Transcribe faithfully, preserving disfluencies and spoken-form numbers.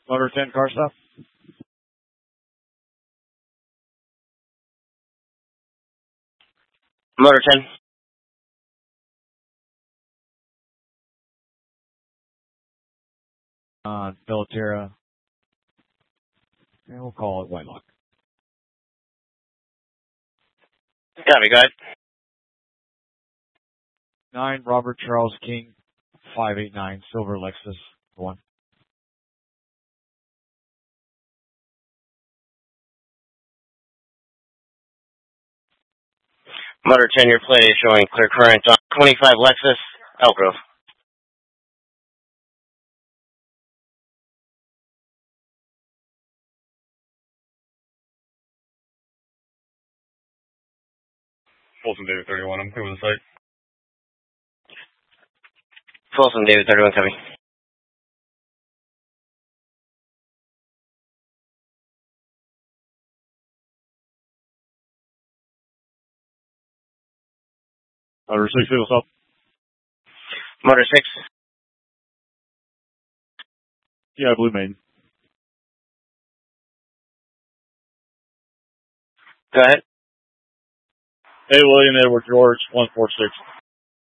Motor ten, car stop. Motor ten. Uh, Belterra. And we'll call it Whitelock. Copy, go ahead. Nine, Robert Charles King, five eight nine, silver Lexus, one. Motor ten, your plate is showing clear current on twenty-five Lexus, Elk Grove. Folsom David thirty-one, I'm clear with the site. Folsom David thirty-one, copy. Motor six, what's up? Motor six. Yeah, Blue Maiden. Go ahead. Hey, William Edward George, one four six.